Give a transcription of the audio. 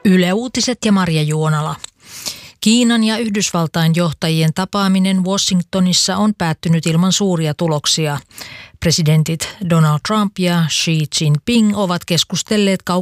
Yle Uutiset ja Marja Juonala. Kiinan ja Yhdysvaltain johtajien tapaaminen Washingtonissa on päättynyt ilman suuria tuloksia. Presidentit Donald Trump ja Xi Jinping ovat keskustelleet